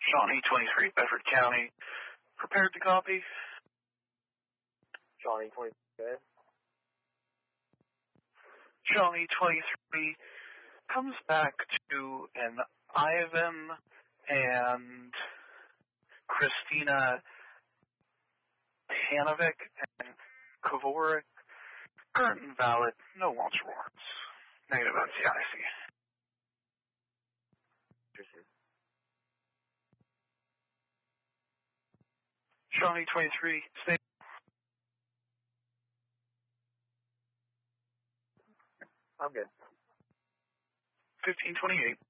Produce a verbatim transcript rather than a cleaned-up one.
Shawnee twenty-three, Bedford County. Prepared to copy. Shawnee twenty-three. Shawnee twenty-three comes back to an Ivan and Christina Hanovic and Kovorik. Current and valid. No launch warrants. Negative on C I C. Shawnee twenty-three, stay. I'm good. fifteen twenty-eight.